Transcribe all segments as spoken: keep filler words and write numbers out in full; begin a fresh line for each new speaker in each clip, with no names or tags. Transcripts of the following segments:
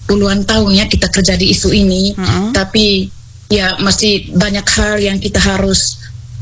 puluhan tahun ya kita kerja di isu ini, uh-huh. tapi ya masih banyak hal yang kita harus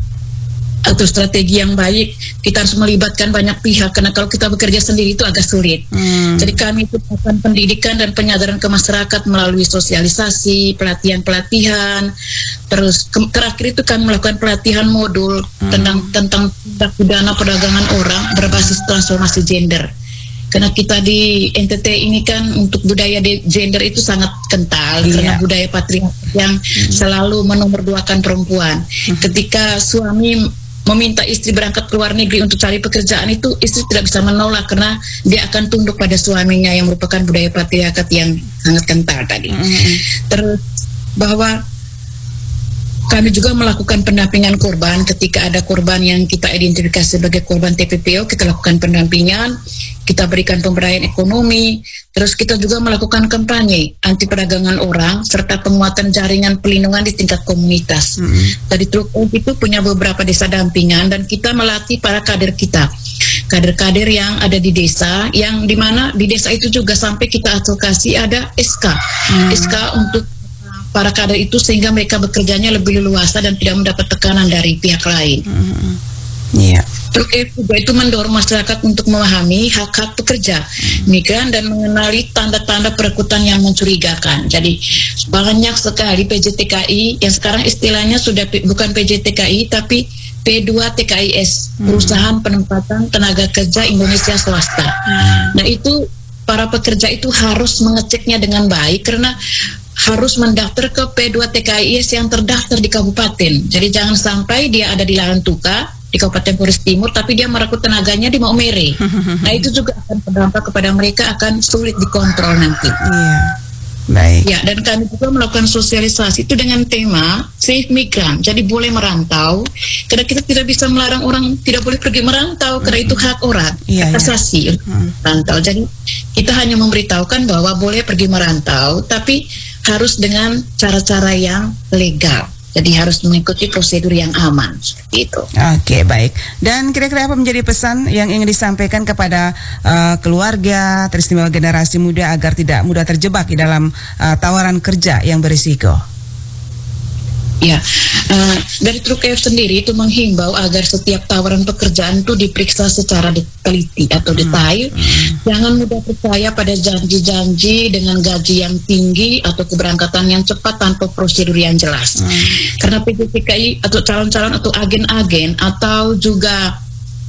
atau strategi yang baik, kita harus melibatkan banyak pihak, karena kalau kita bekerja sendiri itu agak sulit. Hmm. Jadi kami itu melakukan pendidikan dan penyadaran ke masyarakat melalui sosialisasi, pelatihan-pelatihan, terus ke- terakhir itu kami melakukan pelatihan modul hmm. tentang tentang tindak pidana perdagangan orang berbasis transformasi gender. Karena kita di N T T ini kan untuk budaya de- gender itu sangat kental, yeah. karena budaya patriarki yang hmm. selalu menomorduakan perempuan. Hmm. Ketika suami meminta istri berangkat ke luar negeri untuk cari pekerjaan, itu istri tidak bisa menolak karena dia akan tunduk pada suaminya yang merupakan budaya patriarkat yang sangat kental tadi. Mm-hmm. Terus bahwa kami juga melakukan pendampingan korban ketika ada korban yang kita identifikasi sebagai korban T P P O, kita lakukan pendampingan, kita berikan pemberdayaan ekonomi, terus kita juga melakukan kampanye anti perdagangan orang serta penguatan jaringan pelindungan di tingkat komunitas. Mm-hmm. Dari Truk itu punya beberapa desa dampingan dan kita melatih para kader kita, kader-kader yang ada di desa, yang dimana di desa itu juga sampai kita advokasi ada S K, mm-hmm. S K untuk para kader itu sehingga mereka bekerjanya lebih leluasa dan tidak mendapat tekanan dari pihak lain. Mm-hmm. Yeah. Truk juga itu mendorong masyarakat untuk memahami hak-hak pekerja migran dan mengenali tanda-tanda perekrutan yang mencurigakan. Jadi banyak sekali P J T K I yang sekarang istilahnya sudah bukan P J T K I tapi P dua T K I S, hmm. Perusahaan Penempatan Tenaga Kerja Indonesia Swasta. Hmm. Nah itu para pekerja itu harus mengeceknya dengan baik karena harus mendaftar ke P dua T K I S yang terdaftar di kabupaten. Jadi jangan sampai dia ada di Lahan Tuka di Kabupaten Flores Timur, tapi dia merekrut tenaganya di Maumere. Nah itu juga akan berdampak kepada mereka, akan sulit dikontrol nanti.
Iya, baik.
Ya, dan kami juga melakukan sosialisasi itu dengan tema Safe Migran. Jadi boleh merantau, karena kita tidak bisa melarang orang tidak boleh pergi merantau, karena itu hak orang,
iya,
hak asasi
iya.
untuk merantau. Jadi kita hanya memberitahukan bahwa boleh pergi merantau, tapi harus dengan cara-cara yang legal. Jadi harus mengikuti prosedur yang aman, seperti itu.
Oke, baik. Dan kira-kira apa menjadi pesan yang ingin disampaikan kepada uh, keluarga, teristimewa generasi muda agar tidak mudah terjebak di dalam uh, tawaran kerja yang berisiko?
Ya, uh, dari Truk F sendiri itu menghimbau agar setiap tawaran pekerjaan itu diperiksa secara teliti atau detail. Hmm. Jangan mudah percaya pada janji-janji dengan gaji yang tinggi atau keberangkatan yang cepat tanpa prosedur yang jelas. Hmm. Karena P J T K I atau calon-calon atau agen-agen atau juga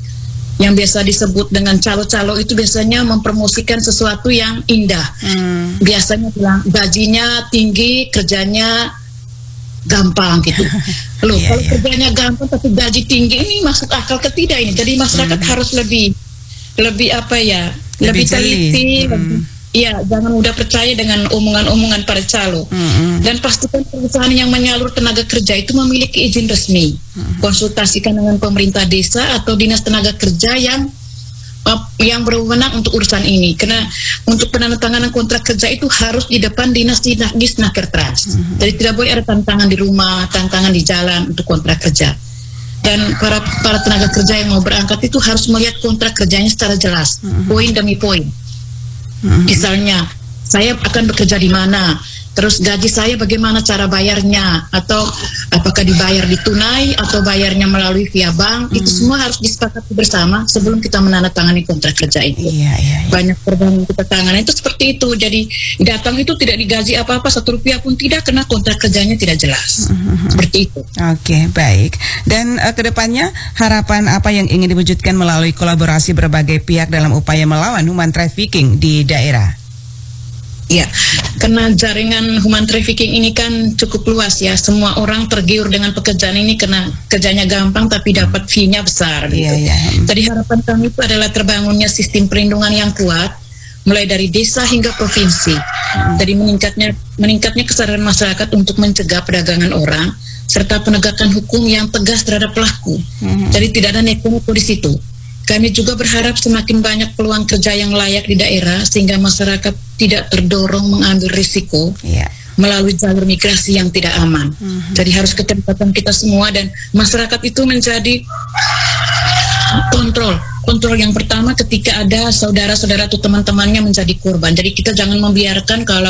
yang biasa disebut dengan calo-calo itu biasanya mempromosikan sesuatu yang indah. Hmm. Biasanya bilang gajinya tinggi, kerjanya gampang gitu. Loh, yeah, kalau yeah. kerjanya gampang tapi gaji tinggi, ini masuk akal ke tidak ini? Jadi masyarakat mm. harus lebih lebih apa ya? Lebih, lebih teliti, mm. lebih, ya jangan mudah percaya dengan omongan-omongan para calo. Mm-hmm. Dan pastikan perusahaan yang menyalur tenaga kerja itu memiliki izin resmi. Mm. Konsultasikan dengan pemerintah desa atau dinas tenaga kerja yang yang berwenang untuk urusan ini, karena untuk penandatanganan kontrak kerja itu harus di depan dinas Disnakertrans. Mm-hmm. Jadi tidak boleh ada tantangan di rumah, tantangan di jalan untuk kontrak kerja. Dan para para tenaga kerja yang mau berangkat itu harus melihat kontrak kerjanya secara jelas, mm-hmm. poin demi poin. Mm-hmm. Misalnya, saya akan bekerja di mana, terus gaji saya bagaimana cara bayarnya, atau apakah dibayar di tunai atau bayarnya melalui via bank, hmm. itu semua harus disepakati bersama sebelum kita menandatangani kontrak kerja itu.
Iya, iya, iya.
Banyak korban yang kita tangani itu seperti itu. Jadi datang itu tidak digaji apa-apa, satu rupiah pun tidak, karena kontrak kerjanya tidak jelas. Hmm. Seperti itu.
Oke, baik. Dan uh, kedepannya harapan apa yang ingin diwujudkan melalui kolaborasi berbagai pihak dalam upaya melawan human trafficking di daerah?
Ya, karena jaringan human trafficking ini kan cukup luas ya. Semua orang tergiur dengan pekerjaan ini karena kerjanya gampang tapi dapat fee-nya besar. Gitu.
Iya, iya.
Jadi harapan kami itu adalah terbangunnya sistem perlindungan yang kuat, mulai dari desa hingga provinsi. Hmm. Jadi meningkatnya meningkatnya kesadaran masyarakat untuk mencegah perdagangan orang, serta penegakan hukum yang tegas terhadap pelaku. Hmm. Jadi tidak ada neko-neko di situ. Kami juga berharap semakin banyak peluang kerja yang layak di daerah sehingga masyarakat tidak terdorong mengambil risiko yeah. melalui jalur migrasi yang tidak aman. Mm-hmm. Jadi harus keterlibatan kita semua dan masyarakat itu menjadi kontrol. Kontrol yang pertama ketika ada saudara-saudara atau teman-temannya menjadi korban. Jadi kita jangan membiarkan kalau